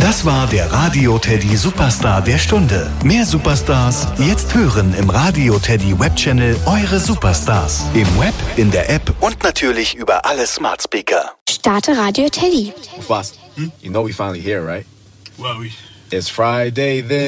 Das war der Radio Teddy Superstar der Stunde. Mehr Superstars jetzt hören im Radio Teddy Webchannel Eure Superstars. Im Web, in der App und natürlich über alle Smart Speaker. Starte Radio Teddy. Boss, you know we finally here, right? Well, It's Friday then.